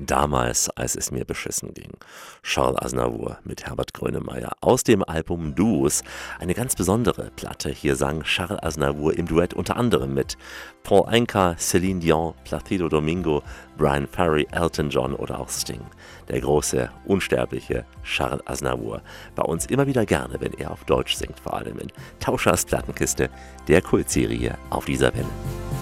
Damals, als es mir beschissen ging. Charles Aznavour mit Herbert Grönemeyer aus dem Album Duos. Eine ganz besondere Platte. Hier sang Charles Aznavour im Duett unter anderem mit Paul Anka, Celine Dion, Placido Domingo, Brian Ferry, Elton John oder auch Sting. Der große, unsterbliche Charles Aznavour. Bei uns immer wieder gerne, wenn er auf Deutsch singt, vor allem in Tauschers Plattenkiste, der Kultserie auf dieser Welle.